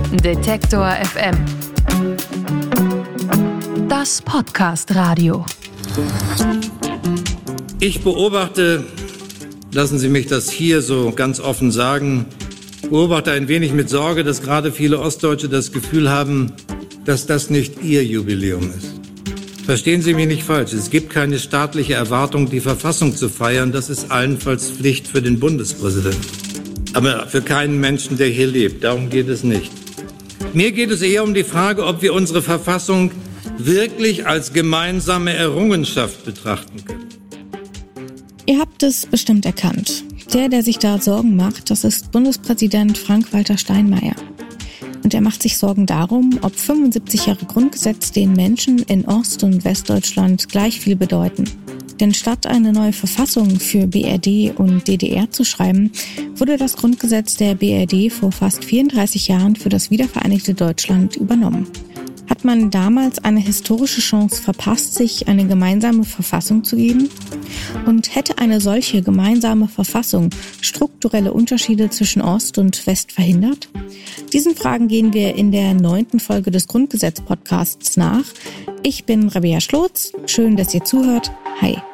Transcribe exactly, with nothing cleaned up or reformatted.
Detektor F M. Das Podcast-Radio. Ich beobachte, lassen Sie mich das hier so ganz offen sagen, beobachte ein wenig mit Sorge, dass gerade viele Ostdeutsche das Gefühl haben, dass das nicht ihr Jubiläum ist. Verstehen Sie mich nicht falsch, es gibt keine staatliche Erwartung, die Verfassung zu feiern. Das ist allenfalls Pflicht für den Bundespräsidenten. Aber für keinen Menschen, der hier lebt. Darum geht es nicht. Mir geht es eher um die Frage, ob wir unsere Verfassung wirklich als gemeinsame Errungenschaft betrachten können. Ihr habt es bestimmt erkannt. Der, der sich da Sorgen macht, das ist Bundespräsident Frank-Walter Steinmeier. Und er macht sich Sorgen darum, ob fünfundsiebzig Jahre Grundgesetz den Menschen in Ost- und Westdeutschland gleich viel bedeuten. Denn statt eine neue Verfassung für B R D und D D R zu schreiben, wurde das Grundgesetz der B R D vor fast vierunddreißig Jahren für das wiedervereinigte Deutschland übernommen. Hat man damals eine historische Chance verpasst, sich eine gemeinsame Verfassung zu geben? Und hätte eine solche gemeinsame Verfassung strukturelle Unterschiede zwischen Ost und West verhindert? Diesen Fragen gehen wir in der neunten Folge des Grundgesetz-Podcasts nach. Ich bin Rabea Schlotz. Schön, dass ihr zuhört. Hi.